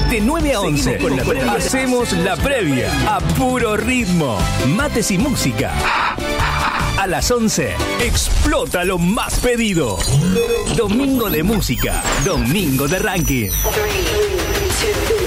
De 9 a 11 con la previa. Hacemos la previa a puro ritmo, mates y música. A las 11 explota lo más pedido. Domingo de música, domingo de ranking. 3, 2,